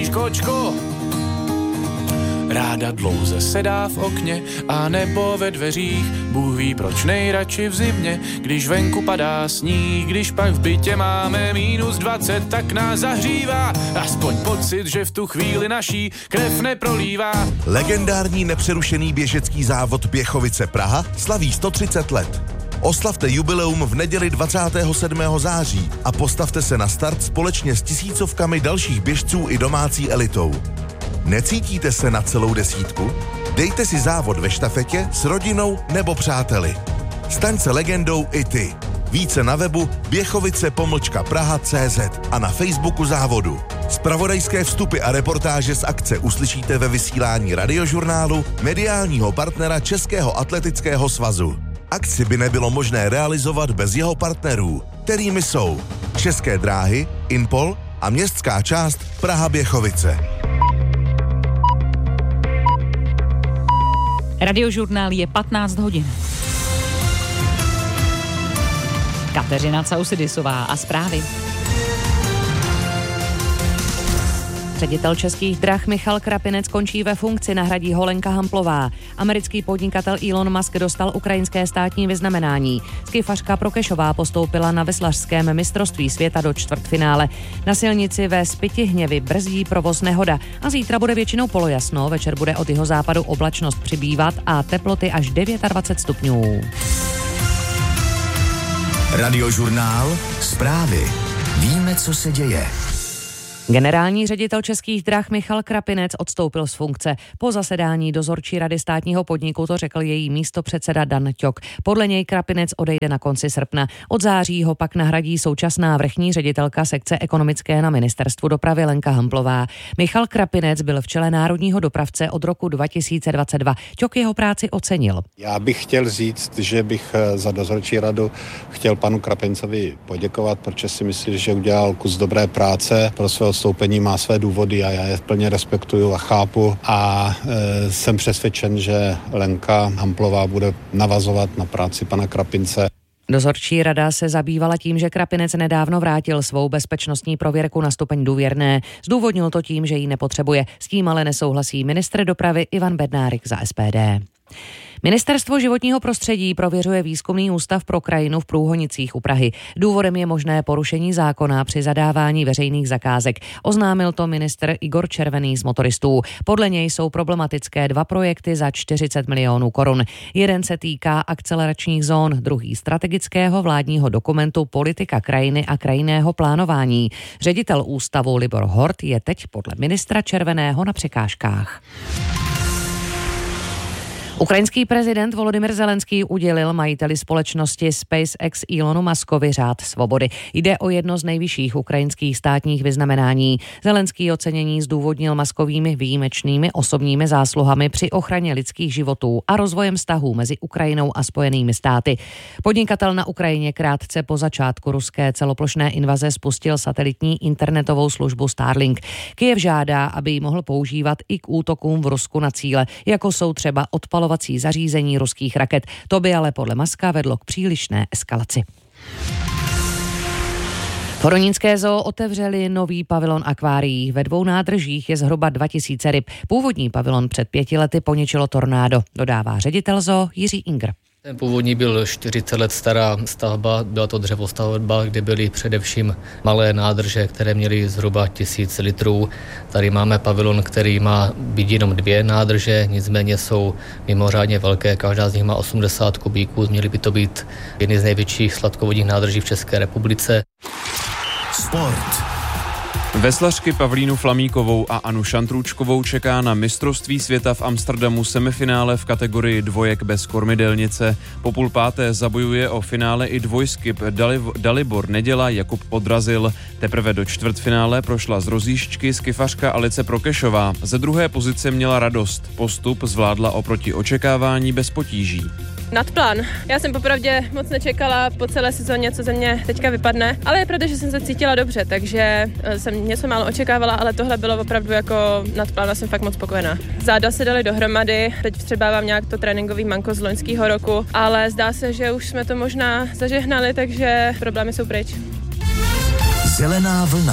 Kočko. Ráda dlouze sedá v okně a nebo ve dveřích. Bůh ví proč nejradši v zimě, když venku padá sníh. Když pak v bytě máme -20, tak nás zahřívá. Aspoň pocit, že v tu chvíli naší krev neprolívá. Legendární nepřerušený běžecký závod Běchovice Praha slaví 130 let. Oslavte jubileum v neděli 27. září a postavte se na start společně s tisícovkami dalších běžců i domácí elitou. Necítíte se na celou desítku? Dejte si závod ve štafetě s rodinou nebo přáteli. Staň se legendou i ty. Více na webu běchovice-praha.cz a na Facebooku závodu. Zpravodajské vstupy a reportáže z akce uslyšíte ve vysílání Radiožurnálu, mediálního partnera Českého atletického svazu. Akci by nebylo možné realizovat bez jeho partnerů, kterými jsou České dráhy, Impol a městská část Praha-Běchovice. Radiožurnál je 15 hodin. Kateřina Causidisová a zprávy. Ředitel Českých drah Michal Krapinec končí ve funkci, nahradí ho Lenka Hamplová. Americký podnikatel Elon Musk dostal ukrajinské státní vyznamenání. Skifařka Prokešová postoupila na veslařském mistrovství světa do čtvrtfinále. Na silnici ve Spytihněvi brzdí provoz nehoda a zítra bude většinou polojasno, večer bude od jihozápadu oblačnost přibývat a teploty až 29 stupňů. Radiožurnál, zprávy. Víme, co se děje. Generální ředitel Českých drah Michal Krapinec odstoupil z funkce. Po zasedání dozorčí rady státního podniku to řekl její místopředseda Dan Ťok. Podle něj Krapinec odejde na konci srpna. Od září ho pak nahradí současná vrchní ředitelka sekce ekonomické na ministerstvu dopravy Lenka Hamplová. Michal Krapinec byl v čele národního dopravce od roku 2022. Ťok jeho práci ocenil. Já bych chtěl říct, že bych za dozorčí radu chtěl panu Krapincovi poděkovat, protože si myslím, že udělal kus dobré práce. Pro své odstoupení má své důvody a já je plně respektuju a chápu a jsem přesvědčen, že Lenka Hamplová bude navazovat na práci pana Krapince. Dozorčí rada se zabývala tím, že Krapinec nedávno vrátil svou bezpečnostní prověrku na stupeň důvěrné. Zdůvodnil to tím, že ji nepotřebuje. S tím ale nesouhlasí ministr dopravy Ivan Bednárik za SPD. Ministerstvo životního prostředí prověřuje výzkumný ústav pro krajinu v Průhonicích u Prahy. Důvodem je možné porušení zákona při zadávání veřejných zakázek. Oznámil to ministr Igor Červený z Motoristů. Podle něj jsou problematické 2 projekty za 40 milionů korun. Jeden se týká akceleračních zón, druhý strategického vládního dokumentu Politika krajiny a krajinného plánování. Ředitel ústavu Libor Hort je teď podle ministra Červeného na překážkách. Ukrajinský prezident Volodymyr Zelenský udělil majiteli společnosti SpaceX Elonu Muskovi Řád svobody. Jde o jedno z nejvyšších ukrajinských státních vyznamenání. Zelenský ocenění zdůvodnil Muskovými výjimečnými osobními zásluhami při ochraně lidských životů a rozvojem vztahů mezi Ukrajinou a Spojenými státy. Podnikatel na Ukrajině krátce po začátku ruské celoplošné invaze spustil satelitní internetovou službu Starlink. Kyjev žádá, aby ji mohl používat i k útokům v Rusku na cíle, jako jsou třeba odpalovací zařízení ruských raket. To by ale podle Muska vedlo k přílišné eskalaci. V Horonínské zoo otevřeli nový pavilon akvárií. Ve 2 nádržích je zhruba 2000 ryb. Původní pavilon před 5 lety poničilo tornádo, dodává ředitel zoo Jiří Ingr. Ten původní byl 40 let stará stavba, byla to dřevostavba, kde byly především malé nádrže, které měly zhruba 1000 litrů. Tady máme pavilon, který má být jenom 2 nádrže, nicméně jsou mimořádně velké, každá z nich má 80 kubíků, měly by to být jedny z největších sladkovodních nádrží v České republice. Sport. Veslařky Pavlínu Flamíkovou a Anu Šantrůčkovou čeká na mistrovství světa v Amsterdamu semifinále v kategorii dvojek bez kormidelnice. Po 4:30 zabojuje o finále i dvojskyp Dalibor Neděla, Jakub Odrazil. Teprve do čtvrtfinále prošla z rozjížďky skifařka Alice Prokešová. Ze 2. pozice měla radost. Postup zvládla oproti očekávání bez potíží. Nadplán. Já jsem popravdě moc nečekala po celé sezóně, co ze mě teďka vypadne, ale je pravda, že jsem se cítila dobře, takže jsem něco málo očekávala, ale tohle bylo opravdu jako nadplán a jsem fakt moc spokojená. Záda se daly dohromady, teď vstřebávám nějak to tréninkový manko z loňského roku, ale zdá se, že už jsme to možná zažehnali, takže problémy jsou pryč. Zelená vlna.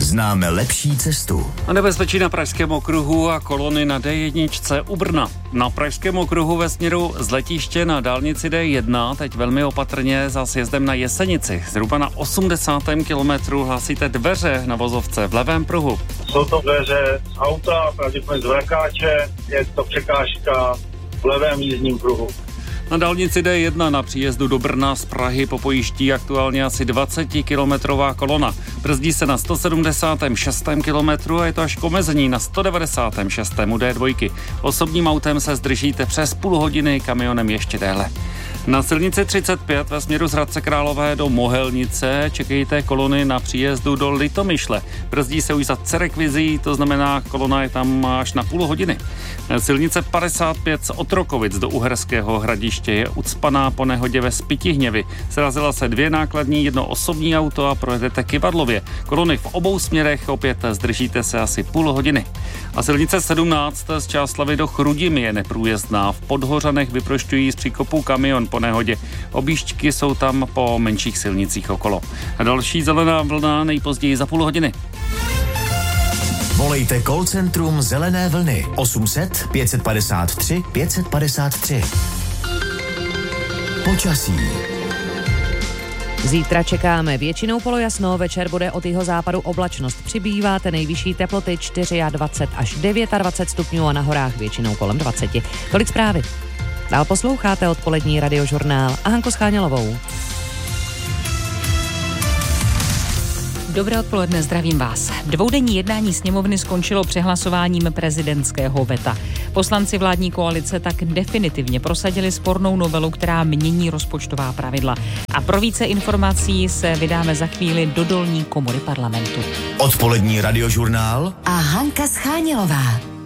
známe lepší cestu. A nebezpečí na Pražském okruhu a kolony na D1 u Brna. Na Pražském okruhu ve směru z letiště na dálnici D1 teď velmi opatrně za sjezdem na Jesenici. Zhruba na 80. kilometru hlásíte dveře na vozovce v levém pruhu. Jsou to dveře z auta, pravděpodobně z vrakáče, je to překážka v levém jízdním pruhu. Na dálnici D1 na příjezdu do Brna z Prahy popojíždí aktuálně asi 20-kilometrová kolona. Brzdí se na 176. kilometru a je to až k omezení na 196. u D2. Osobním autem se zdržíte přes půl hodiny, kamionem ještě déle. Na silnici 35 ve směru z Hradce Králové do Mohelnice čekejte kolony na příjezdu do Litomyšle. Brzdí se už za Cerekvizí, to znamená, kolona je tam až na půl hodiny. Silnice 55 z Otrokovic do Uherského Hradiště je ucpaná po nehodě ve Spytihněvi. Srazila se 2 nákladní, 1 osobní auto a projedete Kyvadlově. Kolony v obou směrech opět zdržíte se asi půl hodiny. A silnice 17 z Čáslavi do Chrudimi je neprůjezdná. V Podhořanech vyprošťují z příkopu kamion po nehodě. Objížďky jsou tam po menších silnicích okolo. A další zelená vlna nejpozději za půl hodiny. Volejte call centrum Zelené vlny 800 553 553. Počasí. Zítra čekáme většinou polojasno, večer bude od jihozápadu oblačnost přibývat, nejvyšší teploty 24 až 29 stupňů a na horách většinou kolem 20. Tolik zprávy. Dál posloucháte odpolední radiožurnál a Hanku Schánělovou. Dobré odpoledne, zdravím vás. Dvoudenní jednání sněmovny skončilo přehlasováním prezidentského veta. Poslanci vládní koalice tak definitivně prosadili spornou novelu, která mění rozpočtová pravidla. A pro více informací se vydáme za chvíli do dolní komory parlamentu. Odpolední radiožurnál a Hanka Schánělová.